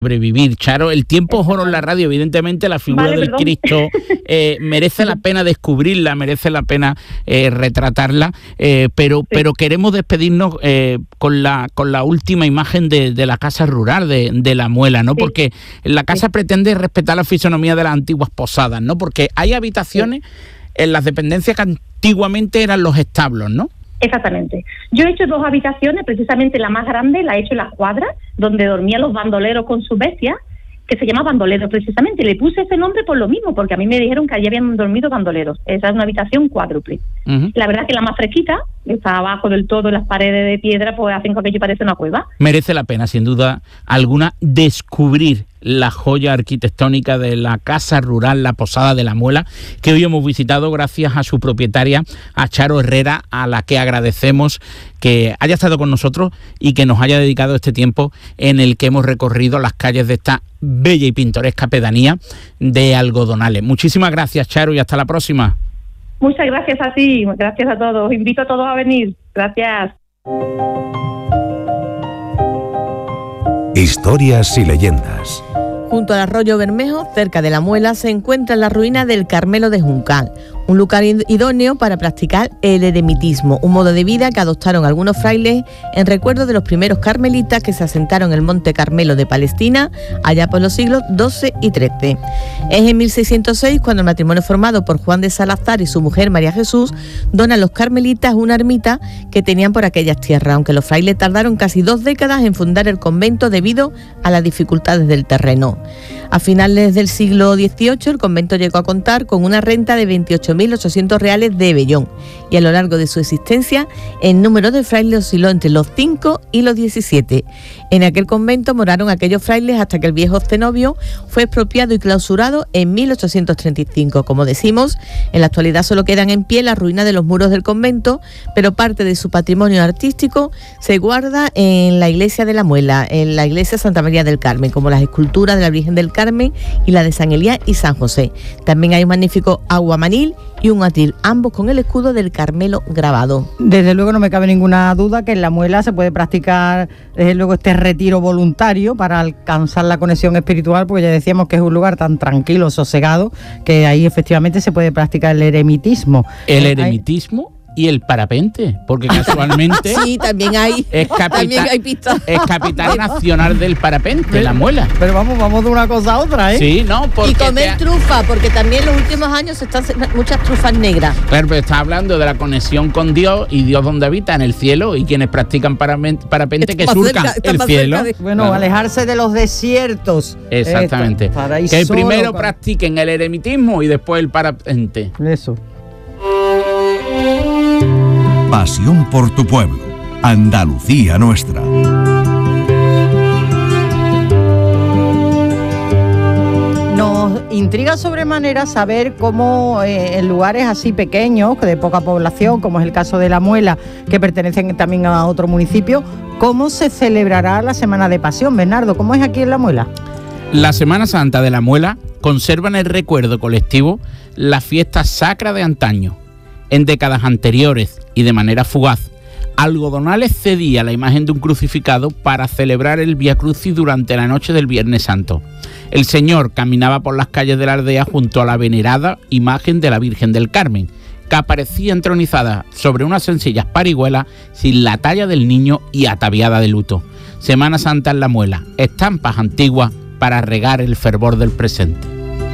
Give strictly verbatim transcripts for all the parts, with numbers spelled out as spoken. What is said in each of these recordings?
sobrevivir. Charo, el tiempo es oro en la radio, evidentemente la figura vale, del perdón. Cristo eh, merece la pena descubrirla, merece la pena eh, retratarla, eh, pero sí. pero queremos despedirnos eh, con la con la última imagen de, de la casa rural de, de La Muela, ¿no? Sí. Porque la casa sí. pretende respetar la fisonomía de las antiguas posadas, ¿no? Porque hay habitaciones sí. en las dependencias que antiguamente eran los establos, ¿no? Exactamente. Yo he hecho dos habitaciones, precisamente la más grande la he hecho en las cuadras, donde dormían los bandoleros con sus bestias, que se llama bandoleros precisamente. Le puse ese nombre por lo mismo, porque a mí me dijeron que allí habían dormido bandoleros. Esa es una habitación cuádruple. Uh-huh. La verdad es que la más fresquita, está abajo del todo, las paredes de piedra, pues hacen que aquello parece una cueva. Merece la pena, sin duda alguna, descubrir la joya arquitectónica de la casa rural La Posada de La Muela, que hoy hemos visitado gracias a su propietaria, a Charo Herrera, a la que agradecemos que haya estado con nosotros y que nos haya dedicado este tiempo en el que hemos recorrido las calles de esta bella y pintoresca pedanía de Algodonales. Muchísimas gracias, Charo, y hasta la próxima. Muchas gracias a ti, gracias a todos. Invito a todos a venir. Gracias. Historias y leyendas. Junto al arroyo Bermejo, cerca de La Muela, se encuentra la ruina del Carmelo de Juncal, un lugar idóneo para practicar el eremitismo, un modo de vida que adoptaron algunos frailes en recuerdo de los primeros carmelitas que se asentaron en el Monte Carmelo de Palestina allá por los siglos doce y trece. Es en mil seiscientos seis cuando el matrimonio formado por Juan de Salazar y su mujer María Jesús dona a los carmelitas una ermita que tenían por aquellas tierras, aunque los frailes tardaron casi dos décadas en fundar el convento debido a las dificultades del terreno. A finales del siglo dieciocho el convento llegó a contar con una renta de veintiocho mil ochocientos reales de vellón y a lo largo de su existencia el número de frailes osciló entre los cinco y los diecisiete. En aquel convento moraron aquellos frailes hasta que el viejo cenobio fue expropiado y clausurado en mil ochocientos treinta y cinco. Como decimos, en la actualidad solo quedan en pie las ruinas de los muros del convento, pero parte de su patrimonio artístico se guarda en la iglesia de La Muela, en la iglesia Santa María del Carmen, como las esculturas de la Virgen del Carmen y la de San Elías y San José. También hay un magnífico aguamanil y un atril, ambos con el escudo del Carmelo grabado. Desde luego no me cabe ninguna duda que en La Muela se puede practicar desde luego este retiro voluntario para alcanzar la conexión espiritual, porque ya decíamos que es un lugar tan tranquilo, sosegado, que ahí efectivamente se puede practicar el eremitismo. El eremitismo y el parapente, porque casualmente sí, también hay, es capital, también hay pistas. Es capital nacional del parapente, La Muela. Pero vamos, vamos de una cosa a otra, ¿eh? Sí, no, porque y comer te... trufa, porque también en los últimos años se están haciendo muchas trufas negras. Claro, pero está hablando de la conexión con Dios y Dios donde habita, en el cielo, y quienes practican parapente que surcan cerca, el cielo. De... Bueno, claro. Alejarse de los desiertos. Exactamente. Eh, que solo, primero para... practiquen el eremitismo y después el parapente. Eso. Pasión por tu pueblo, Andalucía nuestra. Nos intriga sobremanera saber cómo eh, en lugares así pequeños, de poca población, como es el caso de La Muela, que pertenecen también a otro municipio, cómo se celebrará la Semana de Pasión. Bernardo, ¿cómo es aquí en La Muela? La Semana Santa de La Muela conserva en el recuerdo colectivo la fiesta sacra de antaño. En décadas anteriores y de manera fugaz, Algodonales cedía la imagen de un crucificado para celebrar el Vía Crucis durante la noche del Viernes Santo. El Señor caminaba por las calles de la aldea junto a la venerada imagen de la Virgen del Carmen, que aparecía entronizada sobre unas sencillas parihuelas sin la talla del niño y ataviada de luto. Semana Santa en La Muela, estampas antiguas para regar el fervor del presente.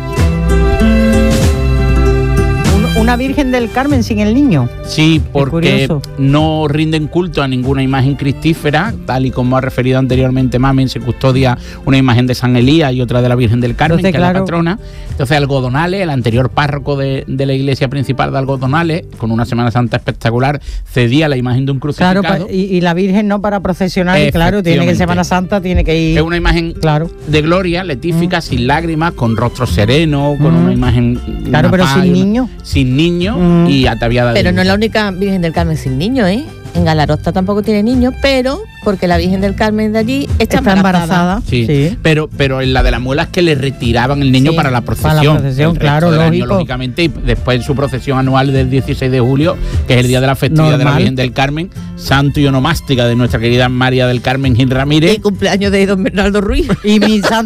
Una Virgen del Carmen sin el niño. Sí, porque no rinden culto a ninguna imagen cristífera, tal y como ha referido anteriormente Mamen, se custodia una imagen de San Elías y otra de la Virgen del Carmen, Entonces, que claro. es la patrona. Entonces Algodonales, el anterior párroco de, de la iglesia principal de Algodonales, con una Semana Santa espectacular, cedía la imagen de un crucificado. Claro, y, y la Virgen no para procesionar, y claro, tiene que en Semana Santa tiene que ir... Es una imagen claro. de gloria, letífica, mm. sin lágrimas, con rostro sereno, con mm. una imagen... Claro, una pero paz, sin niño. Sin niño mm. y ataviada Pero de no es la única Virgen del Carmen sin niño, ¿eh? En Galarosta tampoco tiene niños, pero porque la Virgen del Carmen de allí está, Está embarazada. Sí, Sí. Pero, pero en la de la muela es que le retiraban el niño Sí, para la procesión. para la procesión, El resto claro, del año, lógico. lógicamente, y después en su procesión anual del dieciséis de julio, que es el día de la festividad de la Normal. Virgen del Carmen, santo y onomástica de nuestra querida María del Carmen Gil Ramírez. Y cumpleaños de don Bernardo Ruiz. Y mi santo